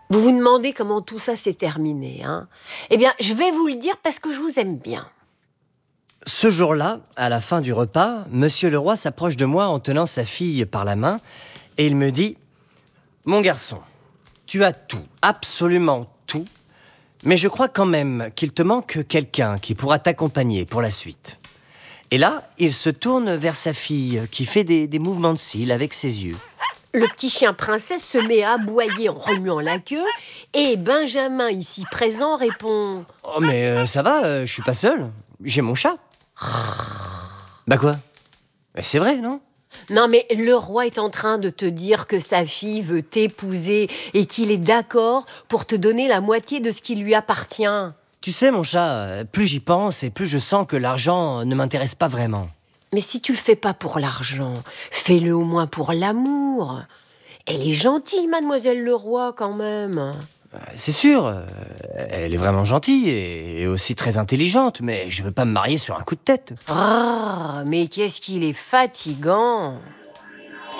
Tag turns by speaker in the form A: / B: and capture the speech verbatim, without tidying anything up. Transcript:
A: Vous vous demandez comment tout ça s'est terminé, hein? Eh bien, je vais vous le dire parce que je vous aime bien.
B: Ce jour-là, à la fin du repas, Monsieur le Roi s'approche de moi en tenant sa fille par la main et il me dit « Mon garçon, tu as tout, absolument tout, mais je crois quand même qu'il te manque quelqu'un qui pourra t'accompagner pour la suite. » Et là, il se tourne vers sa fille qui fait des, des mouvements de cils avec ses yeux.
A: Le petit chien princesse se met à aboyer en remuant la queue et Benjamin, ici présent, répond
B: « Oh mais euh, ça va, euh, je suis pas seul, j'ai mon chat. » Bah quoi? C'est vrai, non?
A: Non mais le roi est en train de te dire que sa fille veut t'épouser et qu'il est d'accord pour te donner la moitié de ce qui lui appartient.
B: Tu sais, mon chat, plus j'y pense et plus je sens que l'argent ne m'intéresse pas vraiment.
A: Mais si tu le fais pas pour l'argent, fais-le au moins pour l'amour. Elle est gentille, mademoiselle le roi, quand même.
B: C'est sûr, elle est vraiment gentille et aussi très intelligente, mais je veux pas me marier sur un coup de tête.
A: Ah, mais qu'est-ce qu'il est fatigant!